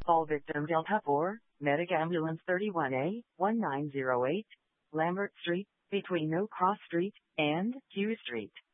All victims Delta 4, Medic Ambulance 31A, 1908, Lambert Street, between No Cross Street and Q Street.